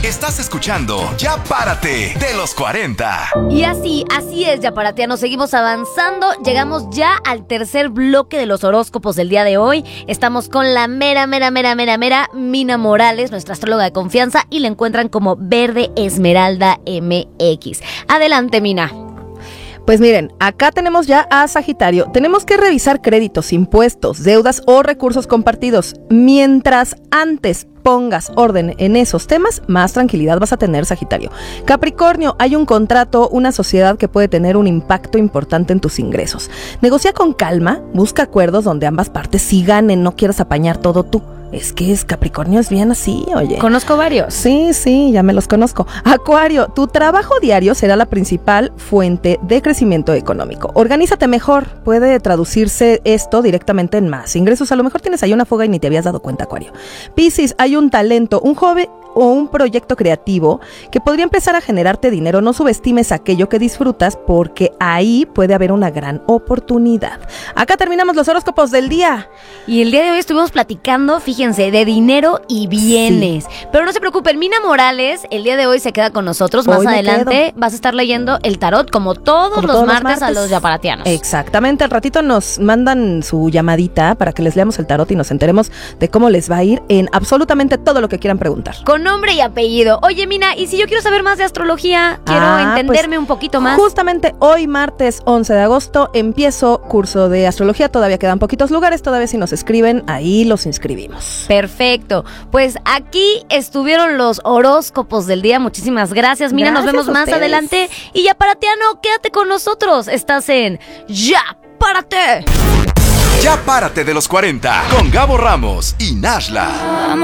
Estás escuchando Ya Párate de los 40. Y así es, yaparatianos. Seguimos avanzando. Llegamos ya al tercer bloque de los horóscopos del día de hoy. Estamos con la mera Mina Morales, nuestra astróloga de confianza, y la encuentran como Verde Esmeralda MX. Adelante, Mina. Pues miren, acá tenemos ya a Sagitario. Tenemos que revisar créditos, impuestos, deudas o recursos compartidos. Mientras antes pongas orden en esos temas, más tranquilidad vas a tener, Sagitario. Capricornio, hay un contrato, una sociedad que puede tener un impacto importante en tus ingresos. Negocia con calma, busca acuerdos donde ambas partes sí ganen, no quieras apañar todo tú. Capricornio es bien así, oye. Conozco varios. Sí, ya me los conozco. Acuario, tu trabajo diario será la principal fuente de crecimiento económico. Organízate mejor. Puede traducirse esto directamente en más ingresos. A lo mejor tienes ahí una fuga y ni te habías dado cuenta, Acuario. Piscis, hay un talento, un hobby o un proyecto creativo que podría empezar a generarte dinero. No subestimes aquello que disfrutas porque ahí puede haber una gran oportunidad. Acá terminamos los horóscopos del día. Y el día de hoy estuvimos platicando, fíjense, de dinero y bienes. Sí. Pero no se preocupen, Mina Morales el día de hoy se queda con nosotros. Más adelante vas a estar leyendo el tarot como todos los martes a los yaparatianos. Exactamente, al ratito nos mandan su llamadita para que les leamos el tarot y nos enteremos de cómo les va a ir en absolutamente todo lo que quieran preguntar. Con nombre y apellido. Oye, Mina, y si yo quiero saber más de astrología, quiero entenderme un poquito más. Justamente hoy, martes 11 de agosto, empiezo curso de astrología. Todavía quedan poquitos lugares, todavía si nos escriben, ahí los inscribimos. Perfecto. Pues aquí estuvieron los horóscopos del día. Muchísimas gracias, Mina. Nos vemos más adelante. Y yaparatiano, quédate con nosotros. Estás en Ya Párate. Ya Párate de los 40 con Gabo Ramos y Nashla.